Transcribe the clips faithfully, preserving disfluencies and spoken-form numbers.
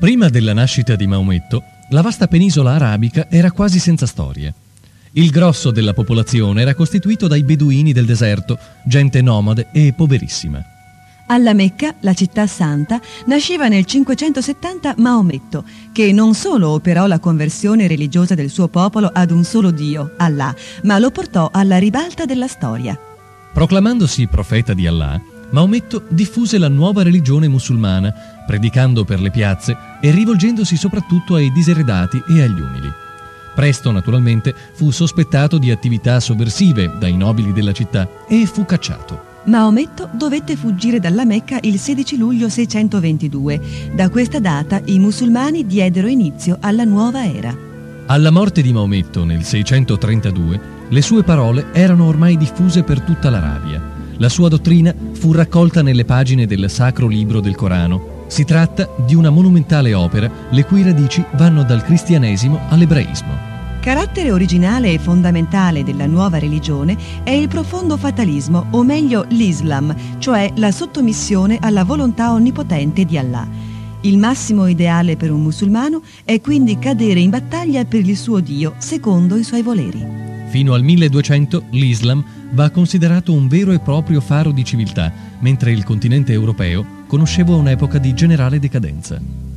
Prima della nascita di Maometto, la vasta penisola arabica era quasi senza storie. Il grosso della popolazione era costituito dai beduini del deserto, gente nomade e poverissima. Alla Mecca, la città santa, nasceva nel cinquecentosettanta Maometto, che non solo operò la conversione religiosa del suo popolo ad un solo Dio, Allah, ma lo portò alla ribalta della storia. Proclamandosi profeta di Allah, Maometto diffuse la nuova religione musulmana, predicando per le piazze e rivolgendosi soprattutto ai diseredati e agli umili. Presto, naturalmente, fu sospettato di attività sovversive dai nobili della città e fu cacciato. Maometto dovette fuggire dalla Mecca il sedici luglio seicentoventidue. Da questa data i musulmani diedero inizio alla nuova era. Alla morte di Maometto nel seicentotrentadue, le sue parole erano ormai diffuse per tutta l'Arabia. La sua dottrina fu raccolta nelle pagine del Sacro Libro del Corano. Si tratta di una monumentale opera le cui radici vanno dal cristianesimo all'ebraismo. Carattere originale e fondamentale della nuova religione è il profondo fatalismo, o meglio l'Islam, cioè la sottomissione alla volontà onnipotente di Allah. Il massimo ideale per un musulmano è quindi cadere in battaglia per il suo Dio, secondo i suoi voleri. Fino al milleduecento l'Islam va considerato un vero e proprio faro di civiltà, mentre il continente europeo conosceva un'epoca di generale decadenza.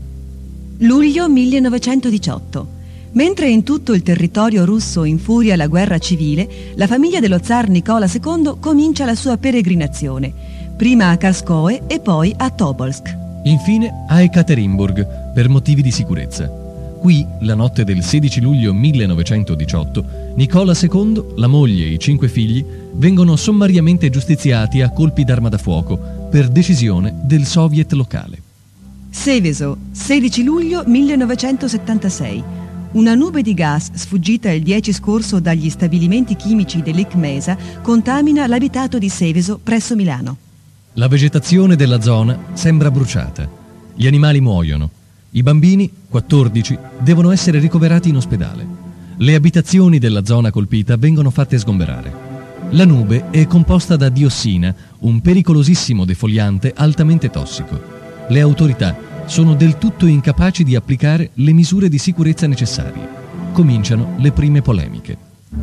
Luglio millenovecentodiciotto. Mentre in tutto il territorio russo infuria la guerra civile, la famiglia dello zar Nicola secondo comincia la sua peregrinazione, prima a Karskoe e poi a Tobolsk. Infine a Ekaterinburg, per motivi di sicurezza. Qui, la notte del sedici luglio millenovecentodiciotto, Nicola secondo, la moglie e i cinque figli vengono sommariamente giustiziati a colpi d'arma da fuoco per decisione del soviet locale. Seveso, sedici luglio millenovecentosettantasei. Una nube di gas sfuggita il dieci scorso dagli stabilimenti chimici dell'Icmesa contamina l'abitato di Seveso presso Milano. La vegetazione della zona sembra bruciata. Gli animali muoiono. I bambini, quattordici, devono essere ricoverati in ospedale. Le abitazioni della zona colpita vengono fatte sgomberare. La nube è composta da diossina, un pericolosissimo defoliante altamente tossico. Le autorità sono del tutto incapaci di applicare le misure di sicurezza necessarie. Cominciano le prime polemiche.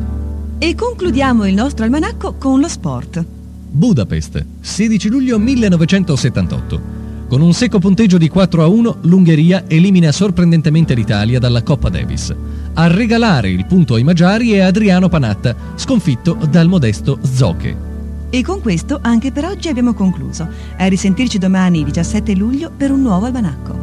E concludiamo il nostro almanacco con lo sport. Budapest, sedici luglio millenovecentosettantotto. Con un secco punteggio di quattro a uno, l'Ungheria elimina sorprendentemente l'Italia dalla Coppa Davis. A regalare il punto ai magiari è Adriano Panatta, sconfitto dal modesto Zoche. E con questo anche per oggi abbiamo concluso. A risentirci domani diciassette luglio per un nuovo almanacco.